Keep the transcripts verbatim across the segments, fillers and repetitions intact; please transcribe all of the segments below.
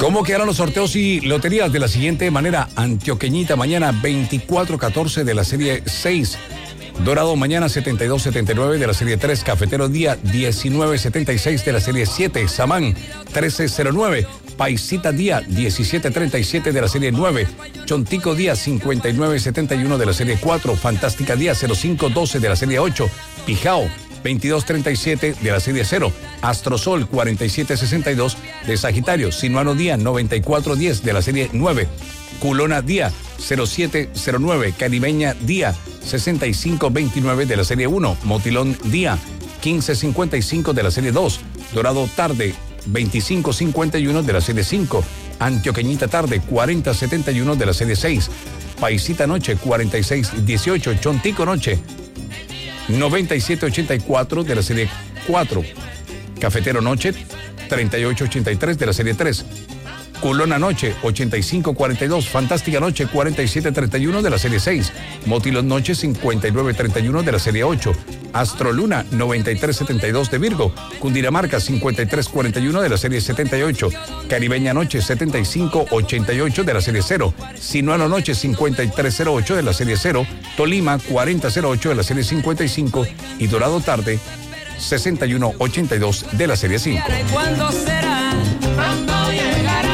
¿Cómo quedaron los sorteos y loterías? De la siguiente manera: Antioqueñita mañana veinticuatro catorce de la serie seis. Dorado mañana setenta y dos setenta y nueve de la serie tres. Cafetero día diecinueve setenta y seis de la serie siete. Samán trece cero nueve. Paisita día diecisiete treinta y siete de la serie nueve. Chontico día cincuenta y nueve setenta y uno de la serie cuatro. Fantástica día cero cinco doce de la serie ocho. Pijao veintidós treinta y siete de la serie cero. Astrosol cuarenta y siete sesenta y dos de Sagitario. Sinuano día noventa y cuatro diez de la serie nueve. Culona día cero siete cero nueve. Caribeña día sesenta y cinco veintinueve de la serie uno. Motilón día quince cincuenta y cinco de la serie dos. Dorado tarde veinticinco cincuenta y uno de la serie cinco. Antioqueñita tarde cuarenta setenta y uno de la serie seis. Paisita noche cuarenta y seis dieciocho. Chontico noche noventa y siete ochenta y cuatro de la serie cuatro. Cafetero noche treinta y ocho ochenta y tres de la serie tres. Culona noche ochenta y cinco cuarenta y dos. Fantástica noche cuarenta y siete treinta y uno de la serie seis. Motilón noche cincuenta y nueve treinta y uno de la serie ocho. Astroluna noventa y tres setenta y dos de Virgo. Cundinamarca cincuenta y tres cuarenta y uno de la serie setenta y ocho. Caribeña noche setenta y cinco ochenta y ocho de la serie cero. Sinuano noche cincuenta y tres cero ocho de la serie cero. Tolima cuarenta cero ocho de la serie cincuenta y cinco. Y Dorado tarde sesenta y uno ochenta y dos de la serie cinco. ¿Cuándo será? ¿Cuándo llegará?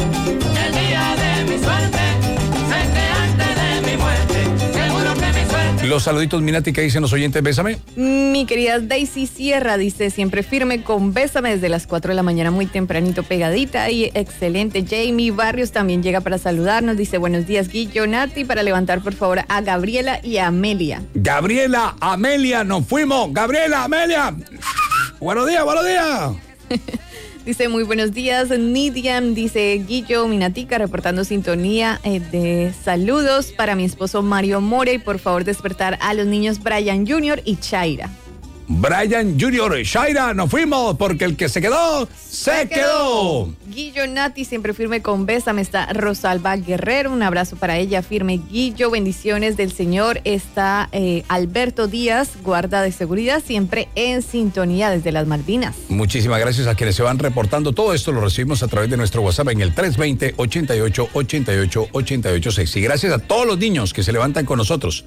El día de mi suerte. Sé que antes de mi muerte, seguro que mi suerte. Los saluditos, Minati, que dicen los oyentes. Bésame. Mi querida Daisy Sierra dice: siempre firme con Bésame desde las cuatro de la mañana, muy tempranito, pegadita y excelente. Jamie Barrios también llega para saludarnos. Dice: buenos días, Guillo, Nati, para levantar por favor a Gabriela y a Amelia. Gabriela, Amelia, nos fuimos. Gabriela, Amelia. Buenos días, buenos días. Dice: muy buenos días, Nidiam. Dice: Guillo, Minatica, reportando sintonía eh, de saludos para mi esposo Mario More. Y por favor despertar a los niños Brian junior y Chaira. Brian junior y Shaira, nos fuimos porque el que se quedó, se, se quedó. quedó. Guillo, Nati, siempre firme con Bésame. Está Rosalba Guerrero, un abrazo para ella, firme. Guillo, bendiciones del Señor. Está eh, Alberto Díaz, guarda de seguridad, siempre en sintonía desde las Malvinas. Muchísimas gracias a quienes se van reportando. Todo esto lo recibimos a través de nuestro WhatsApp en el tres veinte ochenta y ocho ochenta y ocho ochenta y ocho seis. Y gracias a todos los niños que se levantan con nosotros.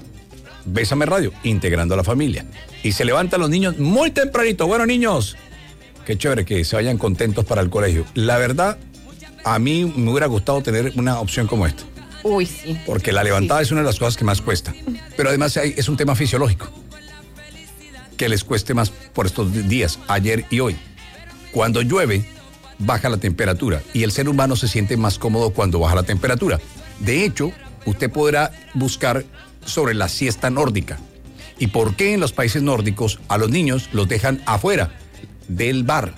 Bésame Radio, integrando a la familia. Y se levantan los niños muy tempranito. Bueno, niños, qué chévere que se vayan contentos para el colegio. La verdad, a mí me hubiera gustado tener una opción como esta. Uy, sí. Porque la levantada sí. es una de las cosas que más cuesta. Pero además es un tema fisiológico. Que les cueste más por estos días, ayer y hoy. Cuando llueve, baja la temperatura. Y el ser humano se siente más cómodo cuando baja la temperatura. De hecho, usted podrá buscar sobre la siesta nórdica. ¿Y por qué en los países nórdicos a los niños los dejan afuera del bar,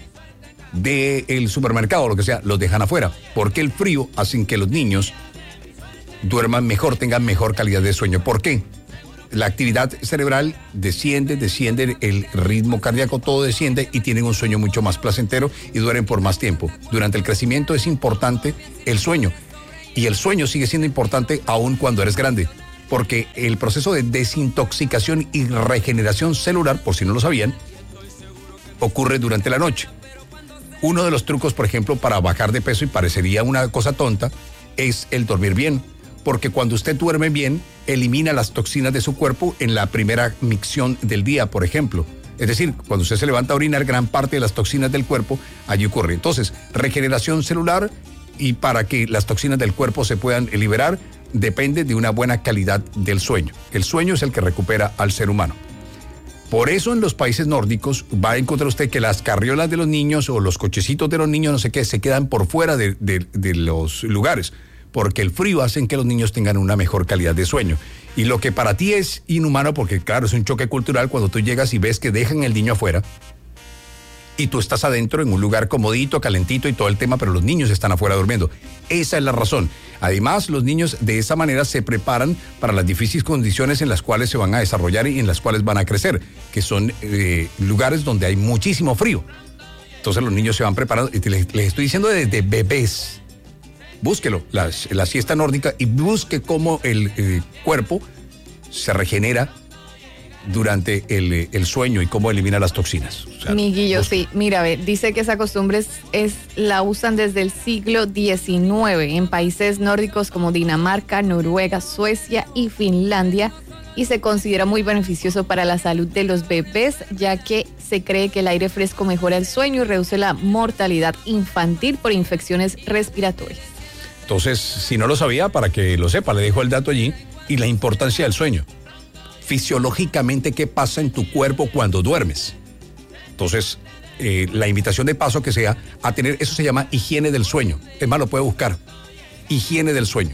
del supermercado, lo que sea, los dejan afuera? Porque el frío hace que los niños duerman mejor, tengan mejor calidad de sueño. ¿Por qué? La actividad cerebral desciende, desciende, el ritmo cardíaco, todo desciende y tienen un sueño mucho más placentero y duermen por más tiempo. Durante el crecimiento es importante el sueño. Y el sueño sigue siendo importante aún cuando eres grande. Porque el proceso de desintoxicación y regeneración celular, por si no lo sabían, ocurre durante la noche. Uno de los trucos, por ejemplo, para bajar de peso, y parecería una cosa tonta, es el dormir bien. Porque cuando usted duerme bien, elimina las toxinas de su cuerpo en la primera micción del día, por ejemplo. Es decir, cuando usted se levanta a orinar, gran parte de las toxinas del cuerpo allí ocurre. Entonces, regeneración celular, y para que las toxinas del cuerpo se puedan liberar, depende de una buena calidad del sueño. El sueño es el que recupera al ser humano. Por eso en los países nórdicos va a encontrar usted que las carriolas de los niños o los cochecitos de los niños, no sé qué, se quedan por fuera de, de, de los lugares, porque el frío hace que los niños tengan una mejor calidad de sueño. Y lo que para ti es inhumano, porque claro, es un choque cultural cuando tú llegas y ves que dejan el niño afuera, y tú estás adentro en un lugar comodito, calentito y todo el tema, pero los niños están afuera durmiendo. Esa es la razón. Además, los niños de esa manera se preparan para las difíciles condiciones en las cuales se van a desarrollar y en las cuales van a crecer, que son eh, lugares donde hay muchísimo frío. Entonces los niños se van preparando, y les, les estoy diciendo desde bebés. Búsquelo, la, la siesta nórdica, y busque cómo el eh, cuerpo se regenera durante el, el sueño y cómo elimina las toxinas. O sea, Mi Guillo, busca. sí, mira, ve, dice que esa costumbre es, es- la usan desde el siglo diecinueve en países nórdicos como Dinamarca, Noruega, Suecia y Finlandia, y se considera muy beneficioso para la salud de los bebés, ya que se cree que el aire fresco mejora el sueño y reduce la mortalidad infantil por infecciones respiratorias. Entonces, si no lo sabía, para que lo sepa, le dejo el dato allí y la importancia del sueño. Fisiológicamente, ¿qué pasa en tu cuerpo cuando duermes? Entonces, eh, la invitación de paso que sea a tener, eso se llama higiene del sueño. Es más, lo puede buscar. Higiene del sueño.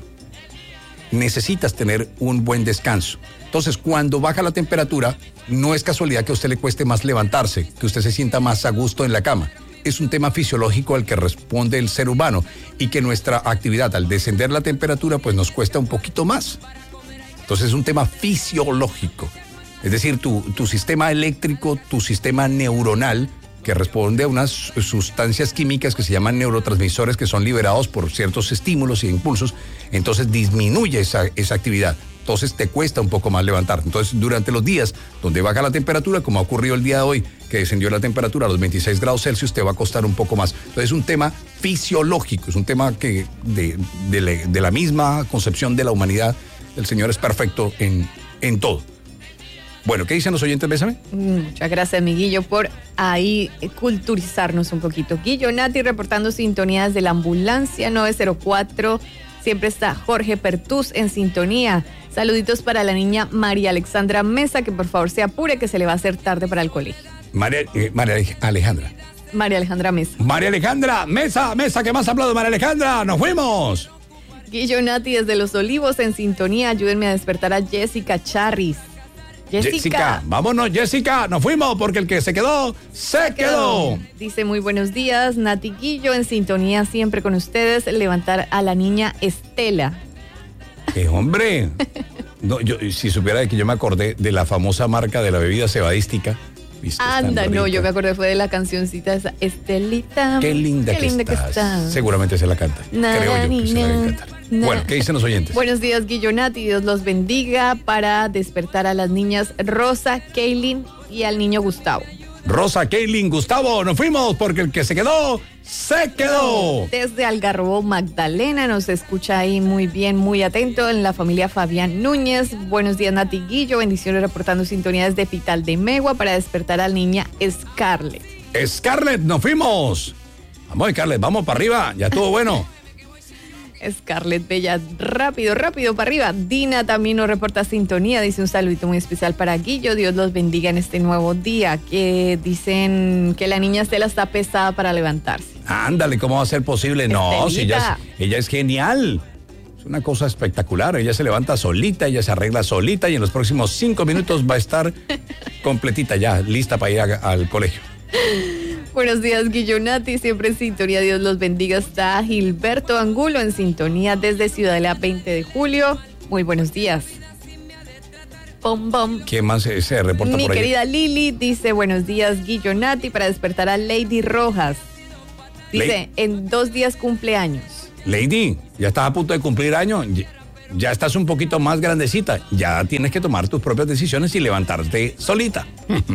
Necesitas tener un buen descanso. Entonces, cuando baja la temperatura, no es casualidad que a usted le cueste más levantarse, que usted se sienta más a gusto en la cama. Es un tema fisiológico al que responde el ser humano y que nuestra actividad al descender la temperatura pues nos cuesta un poquito más. Entonces es un tema fisiológico. Es decir, tu, tu sistema eléctrico, tu sistema neuronal, que responde a unas sustancias químicas que se llaman neurotransmisores que son liberados por ciertos estímulos y impulsos, entonces disminuye esa, esa actividad. Entonces te cuesta un poco más levantar. Entonces durante los días donde baja la temperatura, como ha ocurrido el día de hoy, que descendió la temperatura a los veintiséis grados Celsius, te va a costar un poco más. Entonces es un tema fisiológico, es un tema que de, de, le- de la misma concepción de la humanidad, el Señor es perfecto en, en todo. Bueno, ¿qué dicen los oyentes? Bésame. Muchas gracias, mi Guillo, por ahí eh, culturizarnos un poquito. Guillo Nati reportando sintonías de la ambulancia nueve cero cuatro. Siempre está Jorge Pertús en sintonía. Saluditos para la niña María Alexandra Mesa, que por favor se apure, que se le va a hacer tarde para el colegio. María, eh, María Alejandra. María Alejandra Mesa. María Alejandra, mesa, mesa, ¿qué más ha hablado María Alejandra? ¡Nos fuimos! Guillo Nati desde Los Olivos en sintonía. Ayúdenme a despertar a Jessica Charris. Jessica. Jessica, vámonos, Jessica, nos fuimos porque el que se quedó, se quedó. Dice muy buenos días, Nati Guillo en sintonía siempre con ustedes. Levantar a la niña Estela. ¡Qué hombre! No, yo, si supiera que yo me acordé de la famosa marca de la bebida cebadística. ¿Viste? Es Anda, tan no, rica. yo me acordé fue de la cancioncita esa, Estelita. Qué linda, qué que, linda estás. que estás. Seguramente se la canta. Na, Creo yo que se la na, debe cantar. na. Bueno, ¿qué dicen los oyentes? Buenos días, Guillonati. Dios los bendiga para despertar a las niñas Rosa, Kaylin y al niño Gustavo. Rosa, Kaylin, Gustavo, nos fuimos porque el que se quedó, se quedó. Desde Algarrobo, Magdalena, nos escucha ahí muy bien, muy atento en la familia Fabián Núñez. Buenos días, Nati Guillo. Bendiciones reportando sintonía desde Pital de Megua para despertar a la niña Scarlett. Scarlett, nos fuimos. Vamos, Scarlett, vamos para arriba. Ya estuvo bueno. Scarlett Bella, rápido, rápido para arriba. Dina también nos reporta sintonía, dice un saludito muy especial para Guillo. Dios los bendiga en este nuevo día. Que dicen que la niña Estela está pesada para levantarse. Ándale, ¿cómo va a ser posible? No, si ella Estelita. es, ella es genial. Es una cosa espectacular. Ella se levanta solita, ella se arregla solita y en los próximos cinco minutos va a estar completita ya, lista para ir a- al colegio. Buenos días, Guillonati, siempre en sintonía. Dios los bendiga. Está Gilberto Angulo en sintonía desde Ciudadela veinte de julio. Muy buenos días. Pom, pom. ¿Quién más se, se reporta Mi por ahí? querida Lili dice buenos días, Guillonati, para despertar a Lady Rojas. Dice, Ley- en dos días cumpleaños. Lady, ya estás a punto de cumplir año, ya, ya estás un poquito más grandecita, ya tienes que tomar tus propias decisiones y levantarte solita.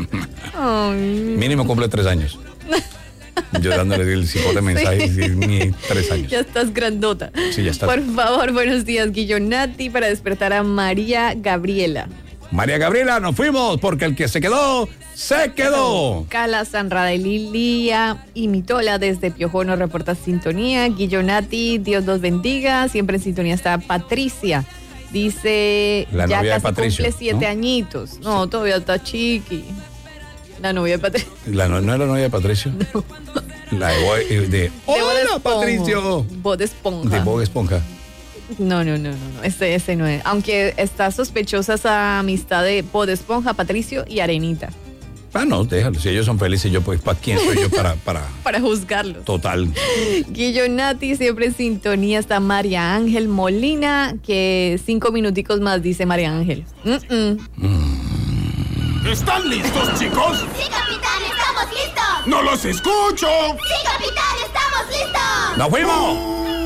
Ay, Mínimo cumple tres años. Yo dándole el cipote mensaje Sí. y ni tres años. ya estás grandota. Sí, ya está. Por favor, buenos días, Guillonati, para despertar a María Gabriela. María Gabriela, nos fuimos porque el que se quedó, se quedó. Cala, Sanra de Lilia y Mitola desde Piojón nos reporta sintonía. Guillonati, Dios los bendiga. Siempre en sintonía está Patricia. Dice, La ya novia de casi Patricio, cumple siete ¿no? añitos. No, todavía está chiqui. La novia de Patricio. La, no, ¿no era novia de Patricio? La de, Bob- eh, de Hola, Patricio. Bob Esponja. De Bob Esponja. No, no, no, no, no. Ese, ese no es. Aunque está sospechosa esa amistad de Bob Esponja, Patricio y Arenita. Ah, no, déjalo. Si ellos son felices, yo pues, ¿para quién soy yo para, para... Para juzgarlos. Total. Guillonati, siempre en sintonía está María Ángel Molina, que cinco minuticos más, dice María Ángel. Mm, mm. ¿Están listos, chicos? ¡Sí, capitán! ¡Estamos listos! ¡No los escucho! ¡Sí, capitán! ¡Estamos listos! ¡Nos fuimos!